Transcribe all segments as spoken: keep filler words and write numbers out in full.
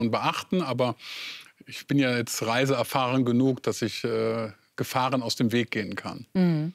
beachten, aber ich bin ja jetzt reiseerfahren genug, dass ich äh, Gefahren aus dem Weg gehen kann. Mhm.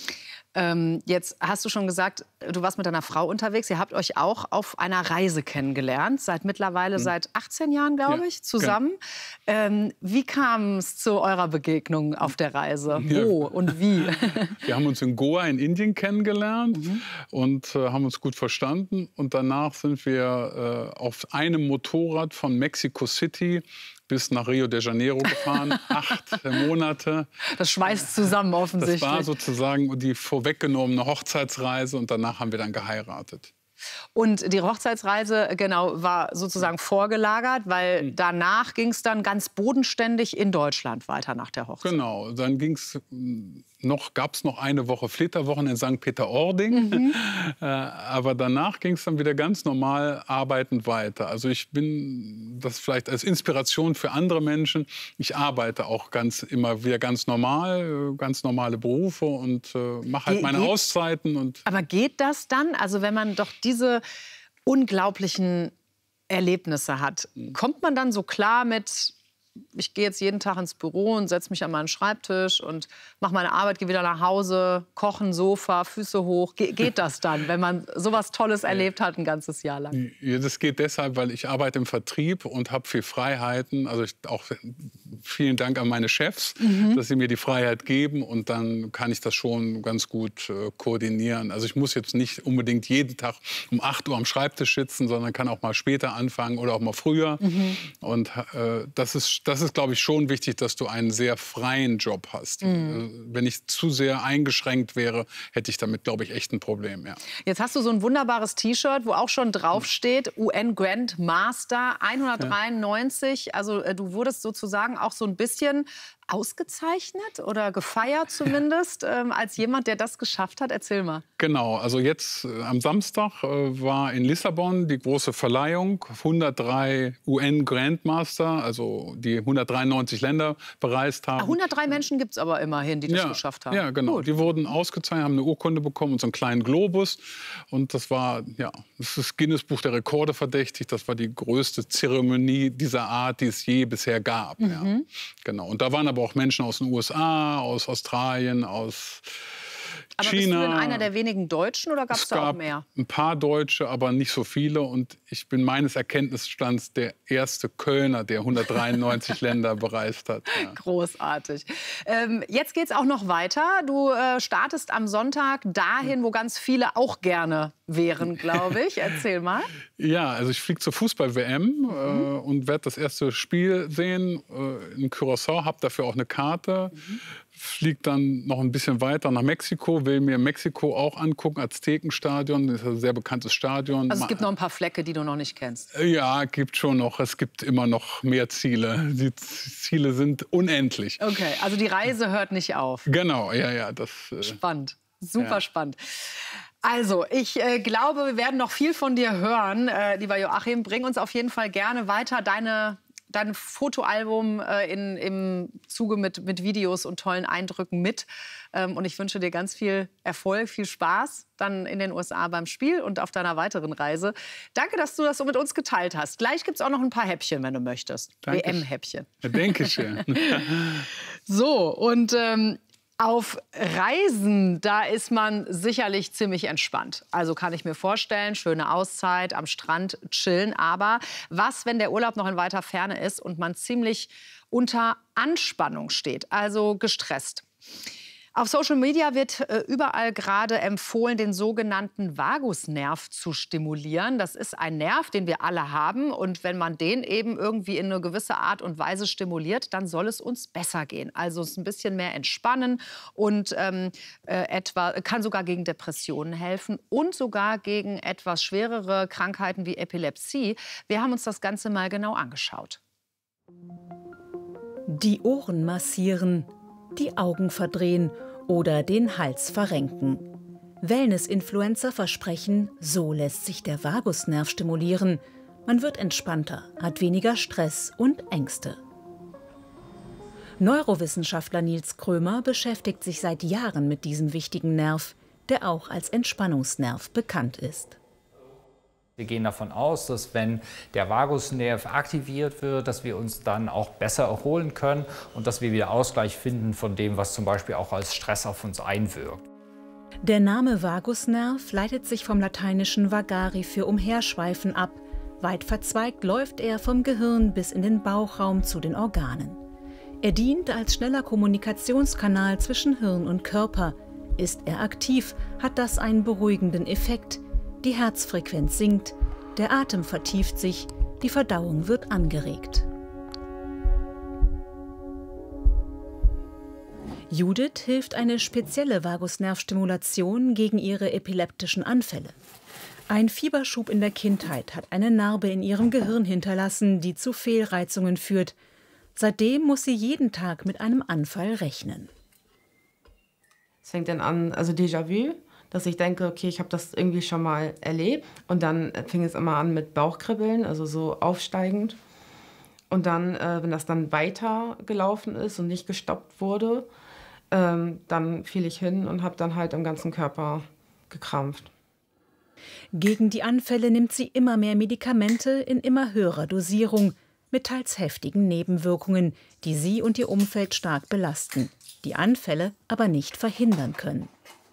Ähm, jetzt hast du schon gesagt, du warst mit deiner Frau unterwegs. Ihr habt euch auch auf einer Reise kennengelernt. Seid mittlerweile mhm. seit achtzehn Jahren, glaube ja, ich, zusammen. Ähm, wie kam es zu eurer Begegnung auf der Reise? Ja. Wo und wie? Wir haben uns in Goa in Indien kennengelernt mhm. und äh, haben uns gut verstanden. Und danach sind wir äh, auf einem Motorrad von Mexico City bis nach Rio de Janeiro gefahren, acht Monate. Das schweißt zusammen offensichtlich. Das war sozusagen die vorweggenommene Hochzeitsreise und danach haben wir dann geheiratet. Und die Hochzeitsreise, genau, war sozusagen vorgelagert, weil mhm. danach ging es dann ganz bodenständig in Deutschland weiter nach der Hochzeit. Genau, dann ging's noch, gab es noch eine Woche Flitterwochen in Sankt Peter-Ording. Mhm. äh, aber danach ging es dann wieder ganz normal arbeitend weiter. Also ich bin, das vielleicht als Inspiration für andere Menschen, ich arbeite auch ganz, immer wieder ganz normal, ganz normale Berufe und äh, mache halt Ge meine Auszeiten. Und aber geht das dann? Also wenn man doch diese unglaublichen Erlebnisse hat, mhm. kommt man dann so klar mit... Ich gehe jetzt jeden Tag ins Büro und setze mich an meinen Schreibtisch und mache meine Arbeit, gehe wieder nach Hause, kochen, Sofa, Füße hoch. Ge geht das dann, wenn man sowas Tolles erlebt hat, ein ganzes Jahr lang? Ja, das geht deshalb, weil ich arbeite im Vertrieb und habe viel Freiheiten. Also ich, auch vielen Dank an meine Chefs, mhm. dass sie mir die Freiheit geben. Und dann kann ich das schon ganz gut äh, koordinieren. Also ich muss jetzt nicht unbedingt jeden Tag um acht Uhr am Schreibtisch sitzen, sondern kann auch mal später anfangen oder auch mal früher. Mhm. Und äh, das ist Das ist, glaube ich, schon wichtig, dass du einen sehr freien Job hast. Mhm. Wenn ich zu sehr eingeschränkt wäre, hätte ich damit, glaube ich, echt ein Problem. Ja. Jetzt hast du so ein wunderbares T-Shirt, wo auch schon draufsteht, U N Grand Master hundertdreiundneunzig. Ja. Also du wurdest sozusagen auch so ein bisschen ausgezeichnet oder gefeiert zumindest, ähm, als jemand, der das geschafft hat. Erzähl mal. Genau, also jetzt äh, am Samstag äh, war in Lissabon die große Verleihung. hundertdrei U N Grandmaster, also die hundertdreiundneunzig Länder bereist haben. Ah, hundertdrei Menschen gibt es aber immerhin, die das ja, geschafft haben. Ja, genau. Gut. Die wurden ausgezeichnet, haben eine Urkunde bekommen und so einen kleinen Globus. Und das war, ja, das ist Guinness Buch der Rekorde verdächtig. Das war die größte Zeremonie dieser Art, die es je bisher gab. Mhm. Ja. Genau. Und da waren aber auch Menschen aus den U S A, aus Australien, aus aber China. Bist du denn einer der wenigen Deutschen oder gab es da auch mehr? Ein paar Deutsche, aber nicht so viele. Und ich bin meines Erkenntnisstands der erste Kölner, der hundertdreiundneunzig Länder bereist hat. Ja. Großartig. Ähm, jetzt geht es auch noch weiter. Du äh, startest am Sonntag dahin, wo ganz viele auch gerne wären, glaube ich. Erzähl mal. Ja, also ich fliege zur Fußball-W M mhm. äh, und werde das erste Spiel sehen äh, in Curaçao. Habe dafür auch eine Karte. Mhm. Fliege dann noch ein bisschen weiter nach Mexiko, will mir Mexiko auch angucken, Aztekenstadion, das ist ein sehr bekanntes Stadion. Also es gibt noch ein paar Flecke, die du noch nicht kennst? Ja, gibt schon noch. Es gibt immer noch mehr Ziele. Die Ziele sind unendlich. Okay, also die Reise hört nicht auf. Genau, ja, ja. Das, äh, spannend, super ja. spannend. Also, ich äh, glaube, wir werden noch viel von dir hören, äh, lieber Joachim. Bring uns auf jeden Fall gerne weiter deine... dein Fotoalbum äh, in, im Zuge mit, mit Videos und tollen Eindrücken mit. Ähm, und ich wünsche dir ganz viel Erfolg, viel Spaß dann in den U S A beim Spiel und auf deiner weiteren Reise. Danke, dass du das so mit uns geteilt hast. Gleich gibt es auch noch ein paar Häppchen, wenn du möchtest. W M-Häppchen. Ja, denke schön. So, und... Ähm, Auf Reisen, da ist man sicherlich ziemlich entspannt. Also kann ich mir vorstellen, schöne Auszeit, am Strand chillen. Aber was, wenn der Urlaub noch in weiter Ferne ist und man ziemlich unter Anspannung steht, also gestresst? Auf Social Media wird äh, überall gerade empfohlen, den sogenannten Vagusnerv zu stimulieren. Das ist ein Nerv, den wir alle haben. Und wenn man den eben irgendwie in eine gewisse Art und Weise stimuliert, dann soll es uns besser gehen. Also es ein bisschen mehr entspannen und ähm, äh, etwa, kann sogar gegen Depressionen helfen und sogar gegen etwas schwerere Krankheiten wie Epilepsie. Wir haben uns das Ganze mal genau angeschaut. Die Ohren massieren, die Augen verdrehen oder den Hals verrenken. Wellness-Influencer versprechen, so lässt sich der Vagusnerv stimulieren. Man wird entspannter, hat weniger Stress und Ängste. Neurowissenschaftler Nils Krömer beschäftigt sich seit Jahren mit diesem wichtigen Nerv, der auch als Entspannungsnerv bekannt ist. Wir gehen davon aus, dass wenn der Vagusnerv aktiviert wird, dass wir uns dann auch besser erholen können und dass wir wieder Ausgleich finden von dem, was zum Beispiel auch als Stress auf uns einwirkt. Der Name Vagusnerv leitet sich vom lateinischen vagari für umherschweifen ab. Weit verzweigt läuft er vom Gehirn bis in den Bauchraum zu den Organen. Er dient als schneller Kommunikationskanal zwischen Hirn und Körper. Ist er aktiv, hat das einen beruhigenden Effekt. Die Herzfrequenz sinkt, der Atem vertieft sich, die Verdauung wird angeregt. Judith hilft eine spezielle Vagusnervstimulation gegen ihre epileptischen Anfälle. Ein Fieberschub in der Kindheit hat eine Narbe in ihrem Gehirn hinterlassen, die zu Fehlreizungen führt. Seitdem muss sie jeden Tag mit einem Anfall rechnen. Es fängt dann an, also Déjà-vu, dass ich denke, okay, ich habe das irgendwie schon mal erlebt. Und dann fing es immer an mit Bauchkribbeln, also so aufsteigend. Und dann, äh, wenn das dann weiter gelaufen ist und nicht gestoppt wurde, ähm, dann fiel ich hin und habe dann halt im ganzen Körper gekrampft. Gegen die Anfälle nimmt sie immer mehr Medikamente in immer höherer Dosierung, mit teils heftigen Nebenwirkungen, die sie und ihr Umfeld stark belasten, die Anfälle aber nicht verhindern können.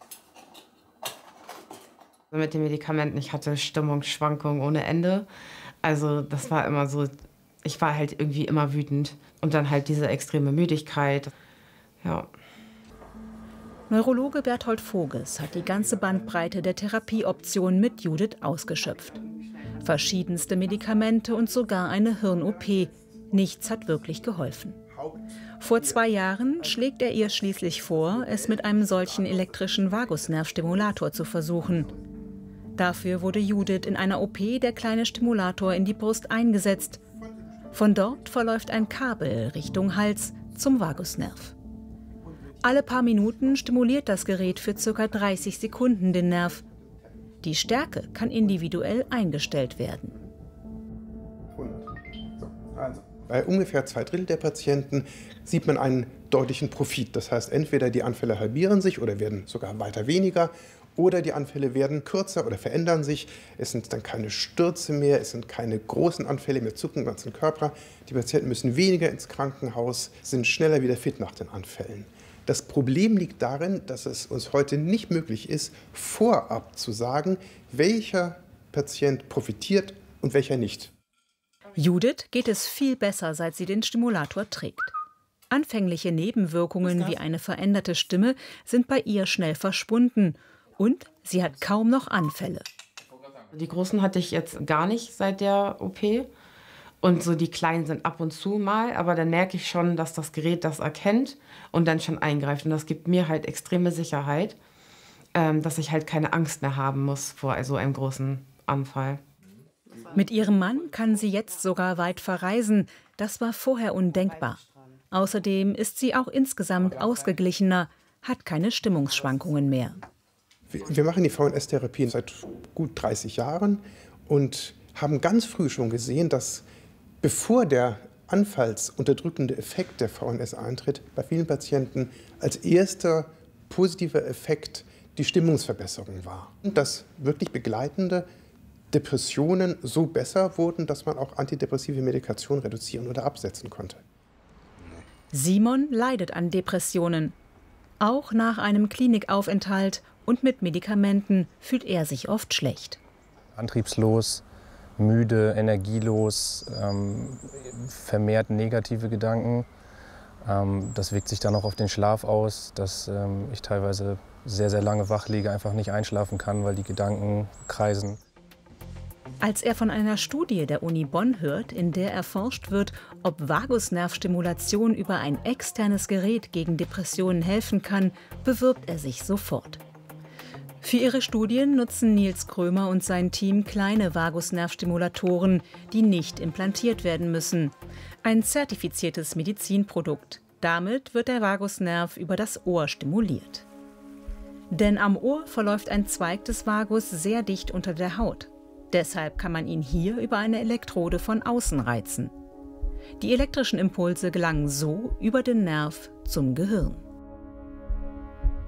Mit den Medikamenten, ich hatte Stimmungsschwankungen ohne Ende. Also das war immer so, ich war halt irgendwie immer wütend. Und dann halt diese extreme Müdigkeit, ja. Neurologe Berthold Voges hat die ganze Bandbreite der Therapieoptionen mit Judith ausgeschöpft. Verschiedenste Medikamente und sogar eine Hirn-O P. Nichts hat wirklich geholfen. Vor zwei Jahren schlägt er ihr schließlich vor, es mit einem solchen elektrischen Vagusnervstimulator zu versuchen. Dafür wurde Judith in einer O P der kleine Stimulator in die Brust eingesetzt. Von dort verläuft ein Kabel Richtung Hals zum Vagusnerv. Alle paar Minuten stimuliert das Gerät für ca. dreißig Sekunden den Nerv. Die Stärke kann individuell eingestellt werden. Bei ungefähr zwei Drittel der Patienten sieht man einen deutlichen Profit. Das heißt, entweder die Anfälle halbieren sich oder werden sogar weiter weniger, oder die Anfälle werden kürzer oder verändern sich. Es sind dann keine Stürze mehr, es sind keine großen Anfälle mehr, zucken im ganzen Körper. Die Patienten müssen weniger ins Krankenhaus, sind schneller wieder fit nach den Anfällen. Das Problem liegt darin, dass es uns heute nicht möglich ist, vorab zu sagen, welcher Patient profitiert und welcher nicht. Judith geht es viel besser, seit sie den Stimulator trägt. Anfängliche Nebenwirkungen wie eine veränderte Stimme sind bei ihr schnell verschwunden und sie hat kaum noch Anfälle. Die großen hatte ich jetzt gar nicht seit der O P. Und so die kleinen sind ab und zu mal, aber dann merke ich schon, dass das Gerät das erkennt und dann schon eingreift. Und das gibt mir halt extreme Sicherheit, ähm, dass ich halt keine Angst mehr haben muss vor so einem großen Anfall. Mit ihrem Mann kann sie jetzt sogar weit verreisen. Das war vorher undenkbar. Außerdem ist sie auch insgesamt ausgeglichener, hat keine Stimmungsschwankungen mehr. Wir machen die V N S-Therapie seit gut dreißig Jahren und haben ganz früh schon gesehen, dass bevor der anfallsunterdrückende Effekt der V N S eintritt, bei vielen Patienten als erster positiver Effekt die Stimmungsverbesserung war. Und dass wirklich begleitende Depressionen so besser wurden, dass man auch antidepressive Medikation reduzieren oder absetzen konnte. Simon leidet an Depressionen. Auch nach einem Klinikaufenthalt und mit Medikamenten fühlt er sich oft schlecht. Antriebslos, müde, energielos, ähm, vermehrt negative Gedanken. Ähm, das wirkt sich dann auch auf den Schlaf aus, dass ähm, ich teilweise sehr, sehr lange wach liege, einfach nicht einschlafen kann, weil die Gedanken kreisen. Als er von einer Studie der Uni Bonn hört, in der erforscht wird, ob Vagusnervstimulation über ein externes Gerät gegen Depressionen helfen kann, bewirbt er sich sofort. Für ihre Studien nutzen Nils Krömer und sein Team kleine Vagusnervstimulatoren, die nicht implantiert werden müssen. Ein zertifiziertes Medizinprodukt. Damit wird der Vagusnerv über das Ohr stimuliert. Denn am Ohr verläuft ein Zweig des Vagus sehr dicht unter der Haut. Deshalb kann man ihn hier über eine Elektrode von außen reizen. Die elektrischen Impulse gelangen so über den Nerv zum Gehirn.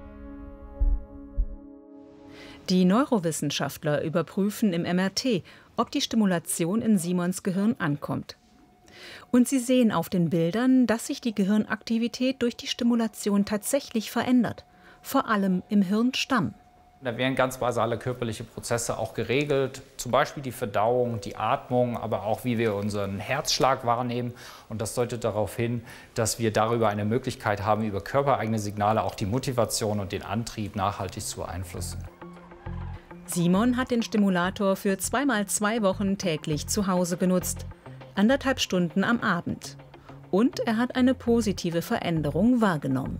Die Neurowissenschaftler überprüfen im M R T, ob die Stimulation in Simons Gehirn ankommt. Und sie sehen auf den Bildern, dass sich die Gehirnaktivität durch die Stimulation tatsächlich verändert, vor allem im Hirnstamm. Da werden ganz basale körperliche Prozesse auch geregelt, zum Beispiel die Verdauung, die Atmung, aber auch wie wir unseren Herzschlag wahrnehmen. Und das deutet darauf hin, dass wir darüber eine Möglichkeit haben, über körpereigene Signale auch die Motivation und den Antrieb nachhaltig zu beeinflussen. Simon hat den Stimulator für zweimal zwei Wochen täglich zu Hause genutzt, anderthalb Stunden am Abend. Und er hat eine positive Veränderung wahrgenommen.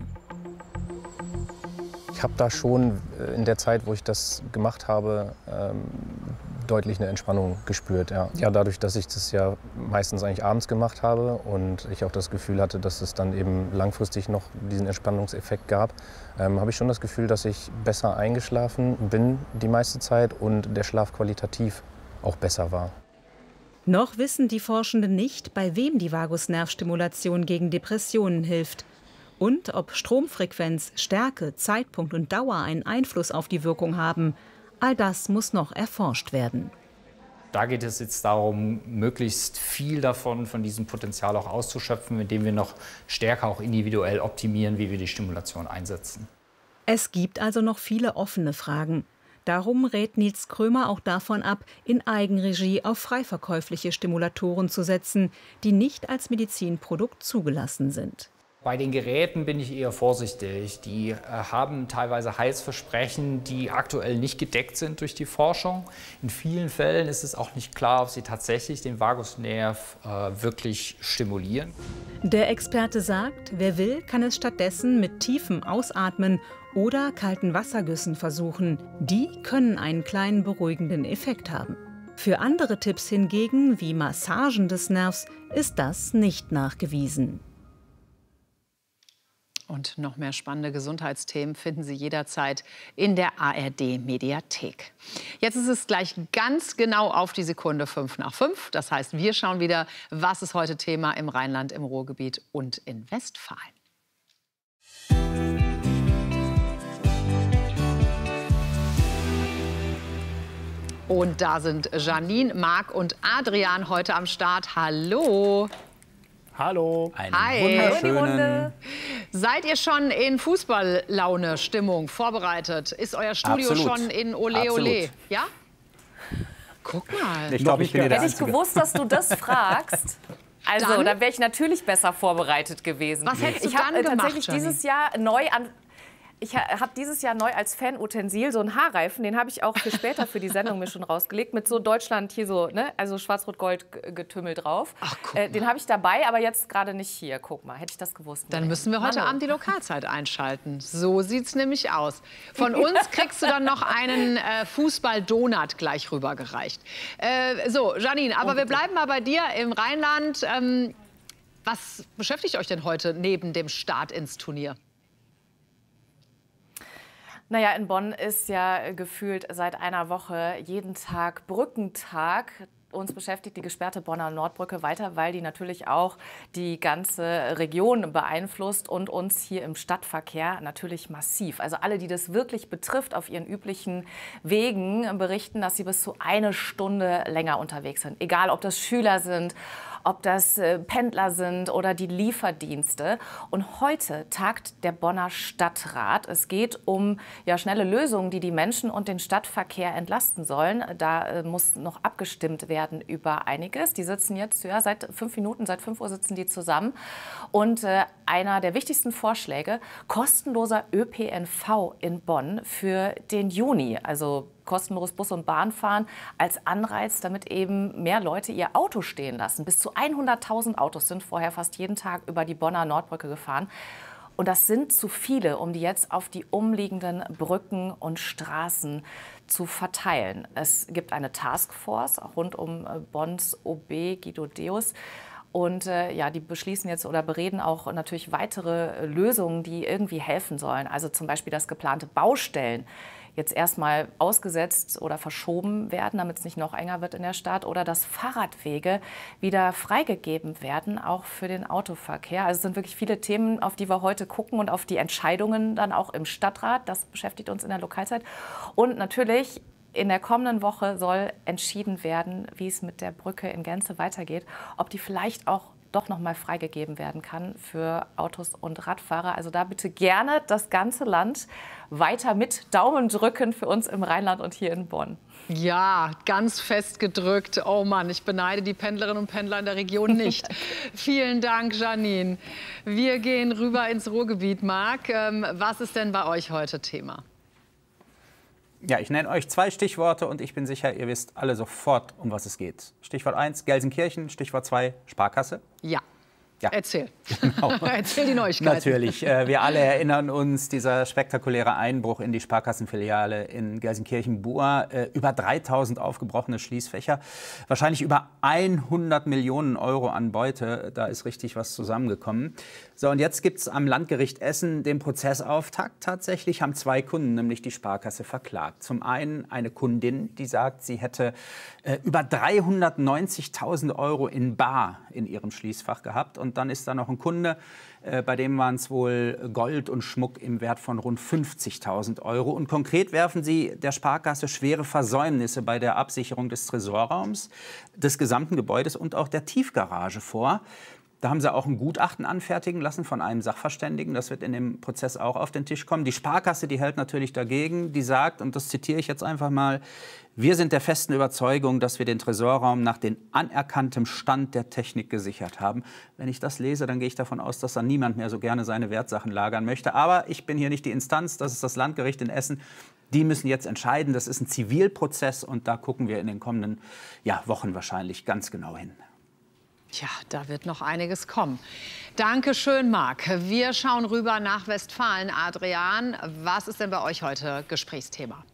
Ich habe da schon in der Zeit, wo ich das gemacht habe, ähm, deutlich eine Entspannung gespürt. Ja. ja, dadurch, dass ich das ja meistens eigentlich abends gemacht habe und ich auch das Gefühl hatte, dass es dann eben langfristig noch diesen Entspannungseffekt gab, ähm, habe ich schon das Gefühl, dass ich besser eingeschlafen bin die meiste Zeit und der Schlaf qualitativ auch besser war. Noch wissen die Forschenden nicht, bei wem die Vagusnervstimulation gegen Depressionen hilft. Und ob Stromfrequenz, Stärke, Zeitpunkt und Dauer einen Einfluss auf die Wirkung haben, all das muss noch erforscht werden. Da geht es jetzt darum, möglichst viel davon, von diesem Potenzial auch auszuschöpfen, indem wir noch stärker auch individuell optimieren, wie wir die Stimulation einsetzen. Es gibt also noch viele offene Fragen. Darum rät Nils Krömer auch davon ab, in Eigenregie auf freiverkäufliche Stimulatoren zu setzen, die nicht als Medizinprodukt zugelassen sind. Bei den Geräten bin ich eher vorsichtig. Die äh, haben teilweise Heilsversprechen, die aktuell nicht gedeckt sind durch die Forschung. In vielen Fällen ist es auch nicht klar, ob sie tatsächlich den Vagusnerv äh, wirklich stimulieren. Der Experte sagt, wer will, kann es stattdessen mit tiefem Ausatmen oder kalten Wassergüssen versuchen. Die können einen kleinen beruhigenden Effekt haben. Für andere Tipps hingegen, wie Massagen des Nervs, ist das nicht nachgewiesen. Und noch mehr spannende Gesundheitsthemen finden Sie jederzeit in der A R D-Mediathek. Jetzt ist es gleich ganz genau auf die Sekunde fünf nach fünf. Das heißt, wir schauen wieder, was ist heute Thema im Rheinland, im Ruhrgebiet und in Westfalen. Und da sind Janine, Marc und Adrian heute am Start. Hallo! Hallo. Einen Hi. Wunderschönen. Seid ihr schon in Fußballlaune, Stimmung, vorbereitet? Ist euer Studio Absolut. schon in Ole Ole? Ja? Guck mal. Ich glaube, ich bin hier der Hätte ich Einzige. gewusst, dass du das fragst, also Dann? dann wäre ich natürlich besser vorbereitet gewesen. Was hättest du ich habe dann äh, gemacht, tatsächlich Janine? dieses Jahr neu an Ich ha habe dieses Jahr neu als Fanutensil so einen Haarreifen, den habe ich auch für später für die Sendung mir schon rausgelegt, mit so Deutschland hier so, ne, also Schwarz-Rot-Gold-Getümmel drauf. Ach, guck äh, den habe ich dabei, aber jetzt gerade nicht hier. Guck mal, hätte ich das gewusst. Dann müssen wir heute Hallo. Abend die Lokalzeit einschalten. So sieht's nämlich aus. Von uns kriegst du dann noch einen äh, Fußball-Donut gleich rübergereicht. Äh, so, Janine, aber wir bleiben mal bei dir im Rheinland. Ähm, was beschäftigt euch denn heute neben dem Start ins Turnier? Naja, in Bonn ist ja gefühlt seit einer Woche jeden Tag Brückentag. Uns beschäftigt die gesperrte Bonner Nordbrücke weiter, weil die natürlich auch die ganze Region beeinflusst und uns hier im Stadtverkehr natürlich massiv. Also alle, die das wirklich betrifft, auf ihren üblichen Wegen berichten, dass sie bis zu eine Stunde länger unterwegs sind. Egal, ob das Schüler sind, ob das äh, Pendler sind oder die Lieferdienste. Und heute tagt der Bonner Stadtrat. Es geht um ja, schnelle Lösungen, die die Menschen und den Stadtverkehr entlasten sollen. Da äh, muss noch abgestimmt werden über einiges. Die sitzen jetzt ja, seit fünf Minuten, seit fünf Uhr sitzen die zusammen. Und äh, einer der wichtigsten Vorschläge, kostenloser Ö P N V in Bonn für den Juni. Also kostenloses Bus- und Bahnfahren als Anreiz, damit eben mehr Leute ihr Auto stehen lassen. Bis zu hunderttausend Autos sind vorher fast jeden Tag über die Bonner Nordbrücke gefahren. Und das sind zu viele, um die jetzt auf die umliegenden Brücken und Straßen zu verteilen. Es gibt eine Taskforce rund um Bonns O B Guido Deus. Und äh, ja, die beschließen jetzt oder bereden auch natürlich weitere Lösungen, die irgendwie helfen sollen. Also zum Beispiel, dass geplante Baustellen jetzt erstmal ausgesetzt oder verschoben werden, damit es nicht noch enger wird in der Stadt, oder dass Fahrradwege wieder freigegeben werden, auch für den Autoverkehr. Also es sind wirklich viele Themen, auf die wir heute gucken und auf die Entscheidungen dann auch im Stadtrat. Das beschäftigt uns in der Lokalzeit. Und natürlich in der kommenden Woche soll entschieden werden, wie es mit der Brücke in Gänze weitergeht, ob die vielleicht auch doch noch mal freigegeben werden kann für Autos und Radfahrer. Also da bitte gerne das ganze Land weiter mit Daumen drücken für uns im Rheinland und hier in Bonn. Ja, ganz fest gedrückt. Oh Mann, ich beneide die Pendlerinnen und Pendler in der Region nicht. Vielen Dank, Janine. Wir gehen rüber ins Ruhrgebiet. Marc, ähm, was ist denn bei euch heute Thema? Ja, ich nenne euch zwei Stichworte und ich bin sicher, ihr wisst alle sofort, um was es geht. Stichwort eins, Gelsenkirchen. Stichwort zwei, Sparkasse. Ja. Ja. Erzähl. Genau. Erzähl die Neuigkeiten. Natürlich. Äh, wir alle erinnern uns, dieser spektakuläre Einbruch in die Sparkassenfiliale in Gelsenkirchen-Buhr. Äh, über dreitausend aufgebrochene Schließfächer. Wahrscheinlich über hundert Millionen Euro an Beute. Da ist richtig was zusammengekommen. So, und jetzt gibt es am Landgericht Essen den Prozessauftakt. Tatsächlich haben zwei Kunden, nämlich die Sparkasse, verklagt. Zum einen eine Kundin, die sagt, sie hätte äh, über dreihundertneunzigtausend Euro in bar in ihrem Schließfach gehabt. Und dann ist da noch ein Kunde, äh, bei dem waren es wohl Gold und Schmuck im Wert von rund fünfzigtausend Euro. Und konkret werfen sie der Sparkasse schwere Versäumnisse bei der Absicherung des Tresorraums, des gesamten Gebäudes und auch der Tiefgarage vor. Da haben sie auch ein Gutachten anfertigen lassen von einem Sachverständigen. Das wird in dem Prozess auch auf den Tisch kommen. Die Sparkasse, die hält natürlich dagegen. Die sagt, und das zitiere ich jetzt einfach mal, wir sind der festen Überzeugung, dass wir den Tresorraum nach dem anerkanntem Stand der Technik gesichert haben. Wenn ich das lese, dann gehe ich davon aus, dass da niemand mehr so gerne seine Wertsachen lagern möchte. Aber ich bin hier nicht die Instanz, das ist das Landgericht in Essen. Die müssen jetzt entscheiden. Das ist ein Zivilprozess und da gucken wir in den kommenden ja, Wochen wahrscheinlich ganz genau hin. Tja, da wird noch einiges kommen. Danke schön, Marc. Wir schauen rüber nach Westfalen. Adrian, was ist denn bei euch heute Gesprächsthema?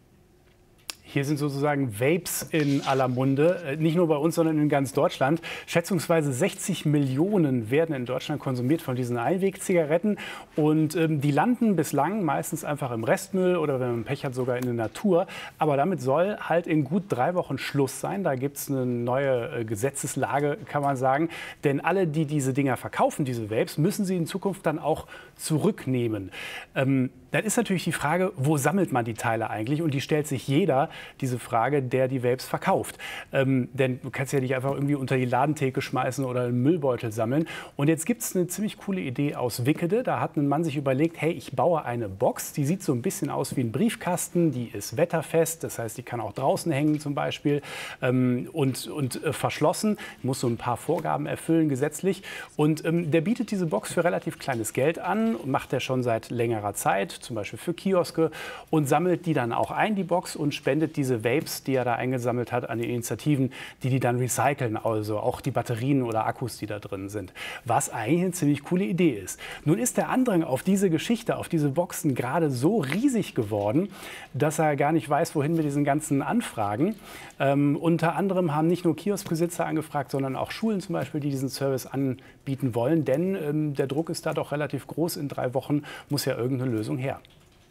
Hier sind sozusagen Vapes in aller Munde, nicht nur bei uns, sondern in ganz Deutschland. Schätzungsweise sechzig Millionen werden in Deutschland konsumiert von diesen Einwegzigaretten. Und ähm, die landen bislang meistens einfach im Restmüll oder wenn man Pech hat, sogar in der Natur. Aber damit soll halt in gut drei Wochen Schluss sein. Da gibt es eine neue äh, Gesetzeslage, kann man sagen. Denn alle, die diese Dinger verkaufen, diese Vapes, müssen sie in Zukunft dann auch zurücknehmen. Ähm, Dann ist natürlich die Frage, wo sammelt man die Teile eigentlich? Und die stellt sich jeder, diese Frage, der die Vapes verkauft. Ähm, denn du kannst ja nicht einfach irgendwie unter die Ladentheke schmeißen oder einen Müllbeutel sammeln. Und jetzt gibt es eine ziemlich coole Idee aus Wickede. Da hat ein Mann sich überlegt, hey, ich baue eine Box. Die sieht so ein bisschen aus wie ein Briefkasten. Die ist wetterfest, das heißt, die kann auch draußen hängen zum Beispiel. Ähm, und und äh, verschlossen, muss so ein paar Vorgaben erfüllen gesetzlich. Und ähm, der bietet diese Box für relativ kleines Geld an. Macht er schon seit längerer Zeit, zum Beispiel für Kioske, und sammelt die dann auch ein, die Box, und spendet diese Vapes, die er da eingesammelt hat, an die Initiativen, die die dann recyceln, also auch die Batterien oder Akkus, die da drin sind. Was eigentlich eine ziemlich coole Idee ist. Nun ist der Andrang auf diese Geschichte, auf diese Boxen gerade so riesig geworden, dass er gar nicht weiß, wohin mit diesen ganzen Anfragen. Ähm, unter anderem haben nicht nur Kioskbesitzer angefragt, sondern auch Schulen zum Beispiel, die diesen Service anbieten wollen, denn ähm, der Druck ist da doch relativ groß. In drei Wochen muss ja irgendeine Lösung her.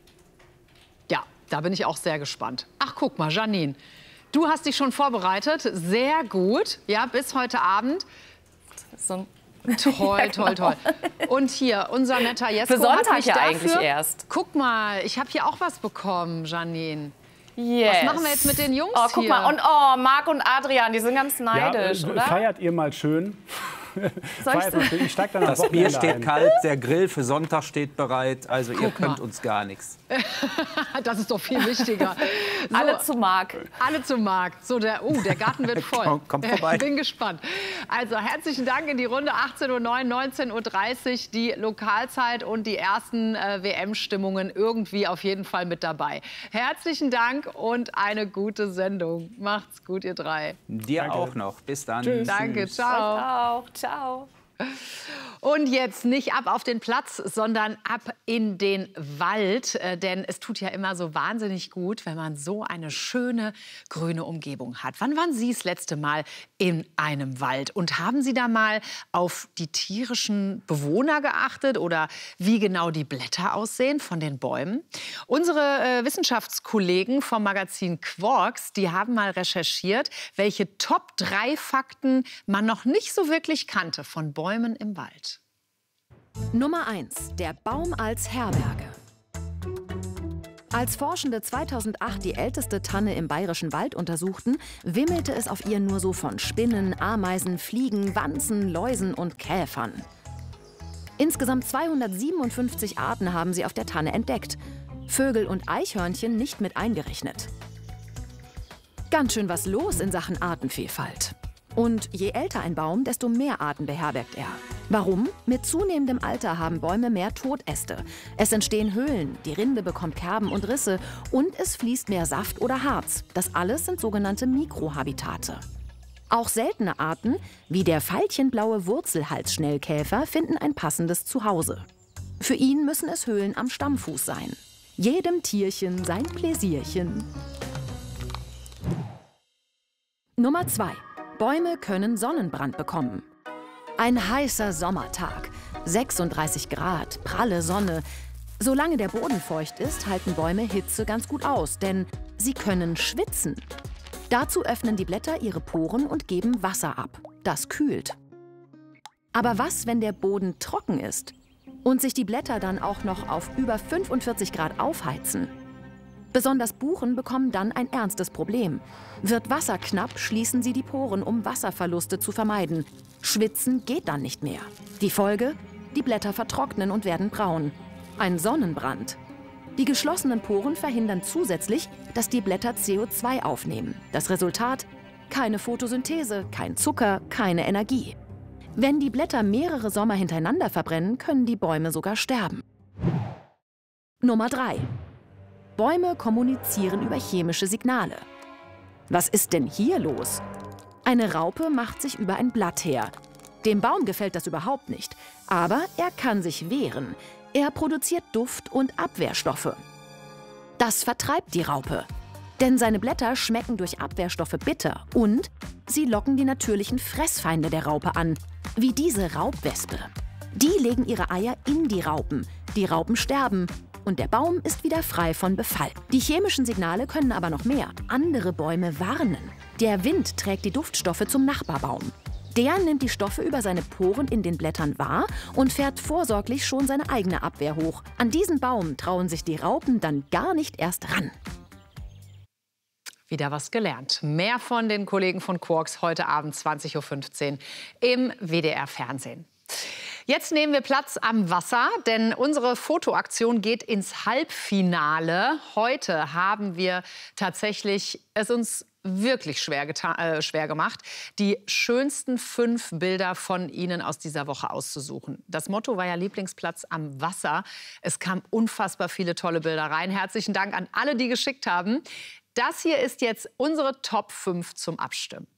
Ja, da bin ich auch sehr gespannt. Ach, guck mal, Janine, du hast dich schon vorbereitet. Sehr gut. Ja, bis heute Abend. So Toll, ja, toll, genau. toll. Und hier, unser netter Jesko Für Sonntag hat mich ja dafür, eigentlich erst. Guck mal, ich habe hier auch was bekommen, Janine. Yes. Was machen wir jetzt mit den Jungs oh, guck hier? mal. Und oh, Marc und Adrian, die sind ganz neidisch, ja, äh, oder? Feiert ihr mal schön. Feiert mal schön. Ich steig dann Das Bier steht kalt, der Grill für Sonntag steht bereit. Also ihr Guck könnt mal. uns gar nichts. Das ist doch viel wichtiger. So, Alle zu Marc. Alle zu Marc. So, der, uh, der Garten wird voll. Komm, komm vorbei. Ich bin gespannt. Also herzlichen Dank in die Runde. achtzehn Uhr neun, neunzehn Uhr dreißig die Lokalzeit und die ersten äh, W M-Stimmungen irgendwie auf jeden Fall mit dabei. Herzlichen Dank und eine gute Sendung. Macht's gut, ihr drei. Dir Danke. auch noch. Bis dann. Tschüss. Danke, ciao. Auch. Ciao. Und jetzt nicht ab auf den Platz, sondern ab in den Wald. Äh, denn es tut ja immer so wahnsinnig gut, wenn man so eine schöne grüne Umgebung hat. Wann waren Sie das letzte Mal in einem Wald? Und haben Sie da mal auf die tierischen Bewohner geachtet oder wie genau die Blätter aussehen von den Bäumen? Unsere äh, Wissenschaftskollegen vom Magazin Quarks, die haben mal recherchiert, welche Top drei Fakten man noch nicht so wirklich kannte von Bäumen im Wald. Nummer eins. Der Baum als Herberge. Als Forschende zweitausendacht die älteste Tanne im Bayerischen Wald untersuchten, wimmelte es auf ihr nur so von Spinnen, Ameisen, Fliegen, Wanzen, Läusen und Käfern. Insgesamt zweihundertsiebenundfünfzig Arten haben sie auf der Tanne entdeckt. Vögel und Eichhörnchen nicht mit eingerechnet. Ganz schön was los in Sachen Artenvielfalt. Und je älter ein Baum, desto mehr Arten beherbergt er. Warum? Mit zunehmendem Alter haben Bäume mehr Totäste. Es entstehen Höhlen, die Rinde bekommt Kerben und Risse und es fließt mehr Saft oder Harz. Das alles sind sogenannte Mikrohabitate. Auch seltene Arten, wie der veilchenblaue Wurzelhalsschnellkäfer, finden ein passendes Zuhause. Für ihn müssen es Höhlen am Stammfuß sein. Jedem Tierchen sein Pläsierchen. Nummer zwei. Bäume können Sonnenbrand bekommen. Ein heißer Sommertag, sechsunddreißig Grad, pralle Sonne. Solange der Boden feucht ist, halten Bäume Hitze ganz gut aus, denn sie können schwitzen. Dazu öffnen die Blätter ihre Poren und geben Wasser ab. Das kühlt. Aber was, wenn der Boden trocken ist und sich die Blätter dann auch noch auf über fünfundvierzig Grad aufheizen? Besonders Buchen bekommen dann ein ernstes Problem. Wird Wasser knapp, schließen sie die Poren, um Wasserverluste zu vermeiden. Schwitzen geht dann nicht mehr. Die Folge? Die Blätter vertrocknen und werden braun. Ein Sonnenbrand. Die geschlossenen Poren verhindern zusätzlich, dass die Blätter C O zwei aufnehmen. Das Resultat? Keine Photosynthese, kein Zucker, keine Energie. Wenn die Blätter mehrere Sommer hintereinander verbrennen, können die Bäume sogar sterben. Nummer drei. Bäume kommunizieren über chemische Signale. Was ist denn hier los? Eine Raupe macht sich über ein Blatt her. Dem Baum gefällt das überhaupt nicht, aber er kann sich wehren. Er produziert Duft- und Abwehrstoffe. Das vertreibt die Raupe, denn seine Blätter schmecken durch Abwehrstoffe bitter und sie locken die natürlichen Fressfeinde der Raupe an, wie diese Raubwespe. Die legen ihre Eier in die Raupen, die Raupen sterben und der Baum ist wieder frei von Befall. Die chemischen Signale können aber noch mehr. Andere Bäume warnen. Der Wind trägt die Duftstoffe zum Nachbarbaum. Der nimmt die Stoffe über seine Poren in den Blättern wahr und fährt vorsorglich schon seine eigene Abwehr hoch. An diesen Baum trauen sich die Raupen dann gar nicht erst ran. Wieder was gelernt. Mehr von den Kollegen von Quarks heute Abend zwanzig Uhr fünfzehn im W D R-Fernsehen. Jetzt nehmen wir Platz am Wasser, denn unsere Fotoaktion geht ins Halbfinale. Heute haben wir tatsächlich es uns wirklich schwer, äh, schwer gemacht, die schönsten fünf Bilder von Ihnen aus dieser Woche auszusuchen. Das Motto war ja Lieblingsplatz am Wasser. Es kamen unfassbar viele tolle Bilder rein. Herzlichen Dank an alle, die geschickt haben. Das hier ist jetzt unsere Top fünf zum Abstimmen.